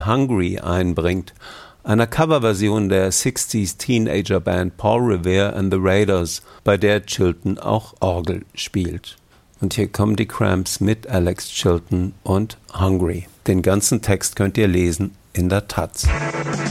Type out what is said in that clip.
Hungry einbringt, einer Coverversion der 60s Teenager-Band Paul Revere and the Raiders, bei der Chilton auch Orgel spielt. Und hier kommen die Cramps mit Alex Chilton und Hungry. Den ganzen Text könnt ihr lesen in der Taz.